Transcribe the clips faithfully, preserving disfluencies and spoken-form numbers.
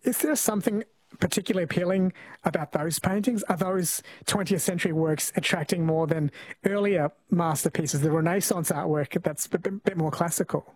Is there something particularly appealing about those paintings? Are those twentieth century works attracting more than earlier masterpieces, the Renaissance artwork that's a bit, bit more classical?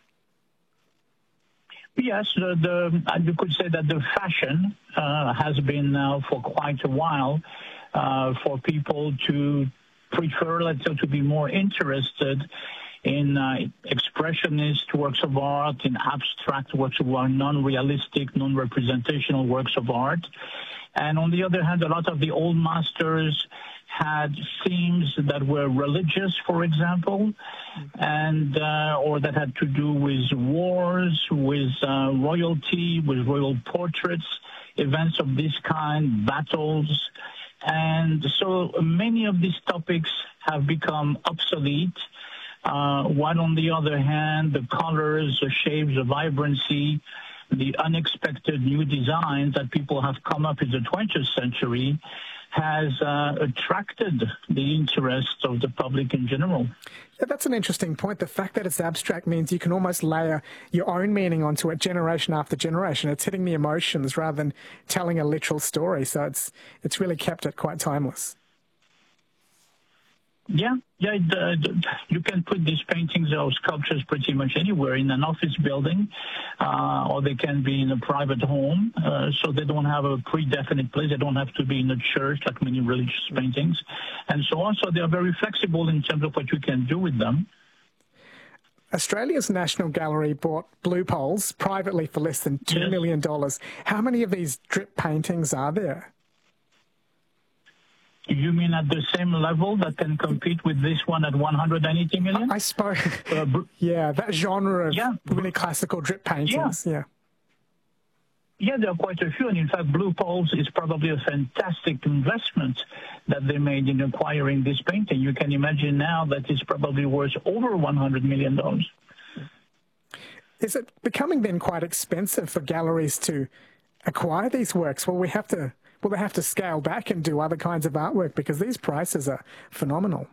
Yes, the, the, you could say that the fashion uh, has been now for quite a while uh, for people to prefer, let's say, to be more interested in uh, expressionist works of art, in abstract works of art, non-realistic, non-representational works of art. And on the other hand, a lot of the old masters had themes that were religious, for example, and uh, or that had to do with wars, with uh, royalty, with royal portraits, events of this kind, battles. And so many of these topics have become obsolete. Uh, while on the other hand, the colors, the shapes, the vibrancy, the unexpected new designs that people have come up in the twentieth century has uh, attracted the interest of the public in general. Yeah, that's an interesting point. The fact that it's abstract means you can almost layer your own meaning onto it generation after generation. It's hitting the emotions rather than telling a literal story. So it's it's really kept it quite timeless. Yeah, yeah. The, the, you can put these paintings or sculptures pretty much anywhere in an office building, uh, or they can be in a private home. Uh, so they don't have a predefinite place. They don't have to be in a church like many religious paintings, and so on. So they are very flexible in terms of what you can do with them. Australia's National Gallery bought Blue Poles privately for less than two yes. million dollars. How many of these drip paintings are there? You mean at the same level that can compete with this one at one hundred eighty million? I, I suppose, uh, yeah, that genre of yeah. really classical drip paintings, yeah. yeah. Yeah, there are quite a few, and in fact, Blue Poles is probably a fantastic investment that they made in acquiring this painting. You can imagine now that it's probably worth over one hundred million dollars. Is it becoming then quite expensive for galleries to acquire these works? Will we have to... Will they have to scale back and do other kinds of artwork because these prices are phenomenal?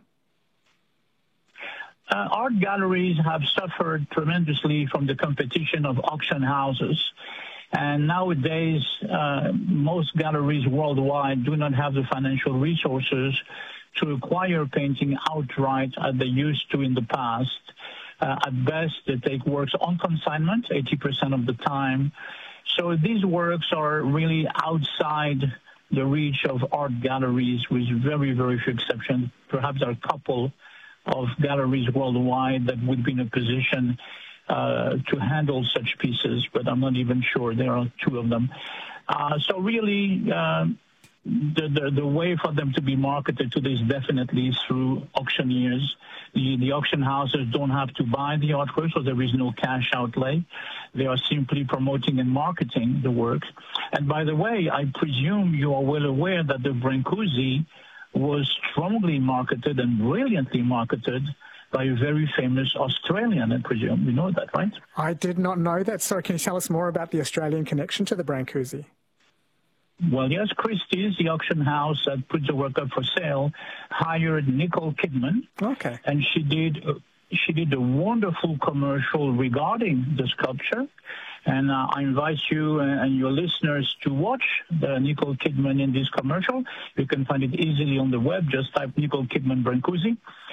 Uh, art galleries have suffered tremendously from the competition of auction houses. And nowadays, uh, most galleries worldwide do not have the financial resources to acquire painting outright as they used to in the past. Uh, at best, they take works on consignment eighty percent of the time. So these works are really outside the reach of art galleries, with very, very few exceptions. Perhaps there are a couple of galleries worldwide that would be in a position uh, to handle such pieces, but I'm not even sure there are two of them. Uh, so really, uh, the, the, the way for them to be marketed today is definitely through auctioneers. The, the auction houses don't have to buy the artwork, so there is no cash outlay. They are simply promoting and marketing the work. And by the way, I presume you are well aware that the Brancusi was strongly marketed and brilliantly marketed by a very famous Australian, I presume. You know that, right? I did not know that. So can you tell us more about the Australian connection to the Brancusi? Well, yes, Christie's, the auction house that put the work up for sale, hired Nicole Kidman. Okay. And she did she did a wonderful commercial regarding the sculpture. And uh, I invite you and your listeners to watch the Nicole Kidman in this commercial. You can find it easily on the web. Just type Nicole Kidman Brancusi.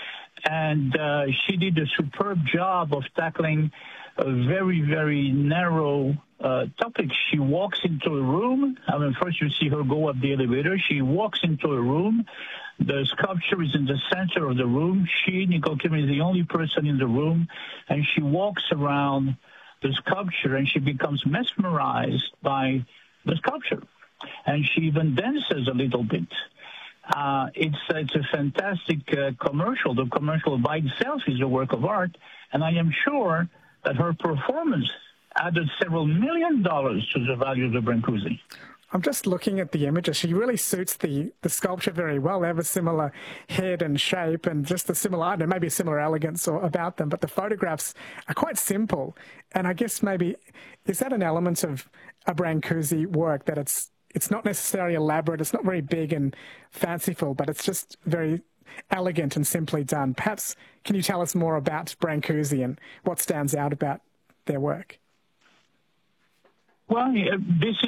And uh, she did a superb job of tackling a very, very narrow uh, topic. She walks into a room. I mean, first you see her go up the elevator. She walks into a room. The sculpture is in the center of the room. She, Nicole Kidman, is the only person in the room. And she walks around the sculpture, and she becomes mesmerized by the sculpture. And she even dances a little bit. Uh, it's, it's a fantastic uh, commercial. The commercial by itself is a work of art, and I am sure that her performance added several million dollars to the value of the Brancusi. I'm just looking at the images. She really suits the, the sculpture very well. They have a similar head and shape and just a similar, I don't know, maybe a similar elegance or, about them, but the photographs are quite simple. And I guess maybe, is that an element of a Brancusi work, that it's it's not necessarily elaborate, it's not very big and fanciful, but it's just very elegant and simply done? Perhaps, can you tell us more about Brancusi and what stands out about their work? Well, this is